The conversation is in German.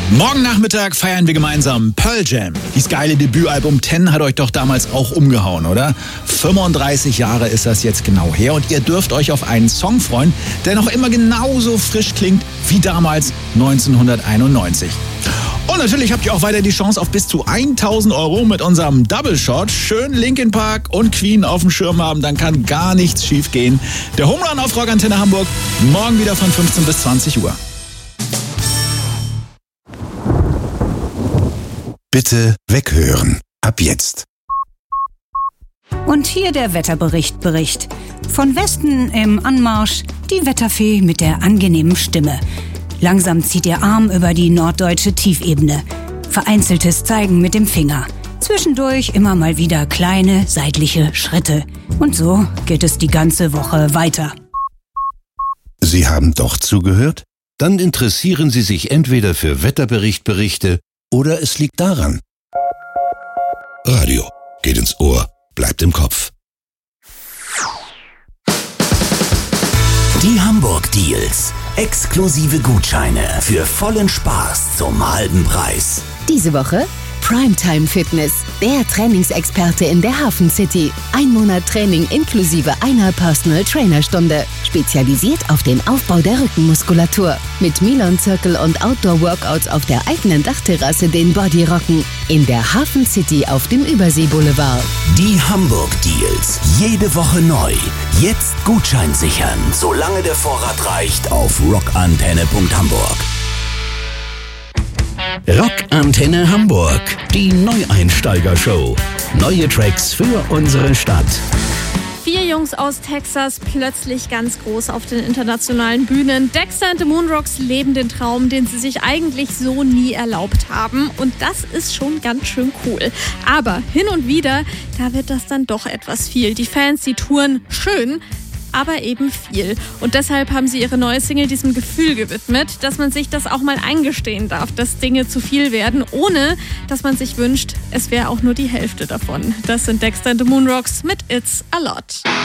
Morgen Nachmittag feiern wir gemeinsam Pearl Jam. Dieses geile Debütalbum 10 hat euch doch damals auch umgehauen, oder? 35 Jahre ist das jetzt genau her und ihr dürft euch auf einen Song freuen, der noch immer genauso frisch klingt wie damals 1991. Und natürlich habt ihr auch weiter die Chance auf bis zu 1.000 € mit unserem Double Shot. Schön Linkin Park und Queen auf dem Schirm haben, dann kann gar nichts schief gehen. Der Home Run auf Rock Antenne Hamburg, morgen wieder von 15 bis 20 Uhr. Bitte weghören. Ab jetzt. Und hier der Wetterbericht. Von Westen im Anmarsch die Wetterfee mit der angenehmen Stimme. Langsam zieht ihr Arm über die norddeutsche Tiefebene. Vereinzeltes Zeigen mit dem Finger. Zwischendurch immer mal wieder kleine seitliche Schritte. Und so geht es die ganze Woche weiter. Sie haben doch zugehört? Dann interessieren Sie sich entweder für Wetterberichte oder es liegt daran. Radio geht ins Ohr, bleibt im Kopf. Die Hamburg Deals. Exklusive Gutscheine für vollen Spaß zum halben Preis. Diese Woche Primetime Fitness, der Trainingsexperte in der Hafen City. 1 Monat Training inklusive einer Personal Trainer Stunde. Spezialisiert auf den Aufbau der Rückenmuskulatur. Mit Milan Circle und Outdoor Workouts auf der eigenen Dachterrasse den Body rocken. In der Hafen City auf dem Überseeboulevard. Die Hamburg Deals. Jede Woche neu. Jetzt Gutschein sichern, solange der Vorrat reicht, auf rockantenne.hamburg. Rockantenne Hamburg, die Neueinsteiger-Show. Neue Tracks für unsere Stadt. 4 Jungs aus Texas, plötzlich ganz groß auf den internationalen Bühnen. Dexter and the Moonrocks leben den Traum, den sie sich eigentlich so nie erlaubt haben. Und das ist schon ganz schön cool. Aber hin und wieder, da wird das dann doch etwas viel. Die Fans, die touren schön, aber eben viel. Und deshalb haben sie ihre neue Single diesem Gefühl gewidmet, dass man sich das auch mal eingestehen darf, dass Dinge zu viel werden, ohne dass man sich wünscht, es wäre auch nur die Hälfte davon. Das sind Dexter and the Moonrocks mit It's a Lot.